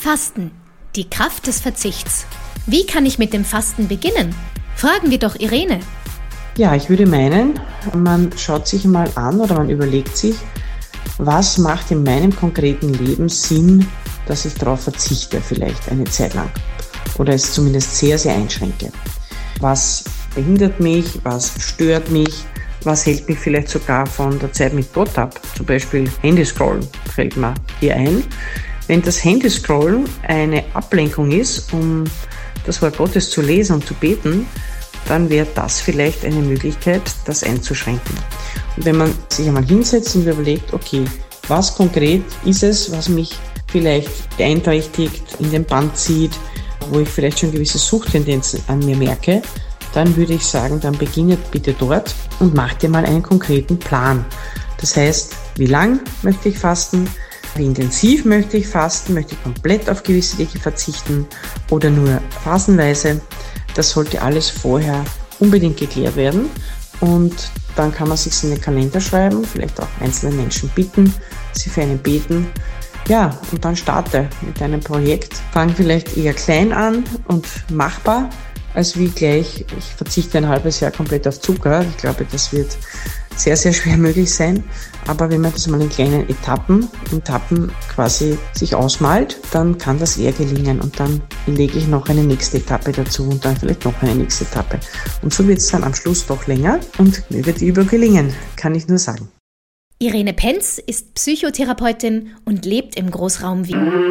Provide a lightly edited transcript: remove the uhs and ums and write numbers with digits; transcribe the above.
Fasten. Die Kraft des Verzichts. Wie kann ich mit dem Fasten beginnen? Fragen wir doch Irene. Ja, ich würde meinen, man schaut sich mal an oder man überlegt sich, was macht in meinem konkreten Leben Sinn, dass ich darauf verzichte, vielleicht eine Zeit lang. Oder es zumindest sehr, sehr einschränke. Was behindert mich, was stört mich, was hält mich vielleicht sogar von der Zeit mit Gott ab. Zum Beispiel Handyscrollen fällt mir hier ein. Wenn das Handyscrollen eine Ablenkung ist, um das Wort Gottes zu lesen und zu beten, dann wäre das vielleicht eine Möglichkeit, das einzuschränken. Und wenn man sich einmal hinsetzt und überlegt, okay, was konkret ist es, was mich vielleicht beeinträchtigt, in den Bann zieht, wo ich vielleicht schon gewisse Suchttendenzen an mir merke, dann würde ich sagen, dann beginnet bitte dort und macht dir mal einen konkreten Plan. Das heißt, wie lang möchte ich fasten, wie intensiv möchte ich fasten, möchte ich komplett auf gewisse Dinge verzichten oder nur phasenweise. Das sollte alles vorher unbedingt geklärt werden und dann kann man sich in den Kalender schreiben, vielleicht auch einzelne Menschen bitten, sie für einen beten. Ja, und dann starte mit deinem Projekt. Fang vielleicht eher klein an und machbar, als wie gleich, ich verzichte ein halbes Jahr komplett auf Zucker. Ich glaube, das wird sehr, sehr schwer möglich sein. Aber wenn man das mal in kleinen Etappen quasi sich ausmalt, dann kann das eher gelingen. Und dann lege ich noch eine nächste Etappe dazu und dann vielleicht noch eine nächste Etappe. Und so wird es dann am Schluss doch länger und möge die Übung gelingen, kann ich nur sagen. Irene Penz ist Psychotherapeutin und lebt im Großraum Wien.